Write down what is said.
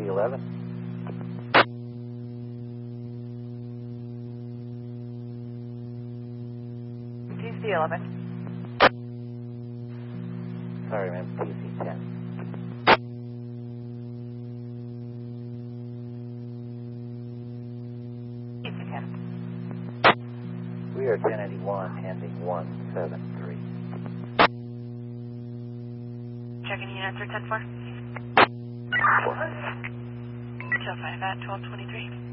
11. TC 11. Sorry, ma'am. TC 10. TC 10. We are 1081, handing 173. Checking unit answer 10-4. Show 5 at 1223.